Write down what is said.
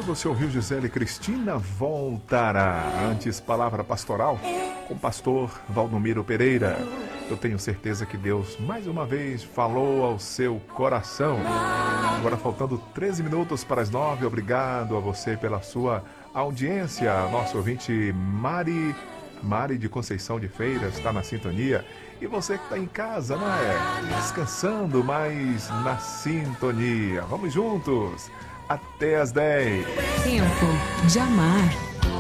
você ouviu Gisele Cristina Voltará. Antes, palavra pastoral com o pastor Valdomiro Pereira. Eu tenho certeza que Deus mais uma vez falou ao seu coração. Agora faltando 13 minutos para as 9. Obrigado a você pela sua audiência. Nosso ouvinte Mari de Conceição de Feiras está na sintonia. E você que está em casa, né? Descansando, mas na sintonia. Vamos juntos. Até as 10. Tempo de amar.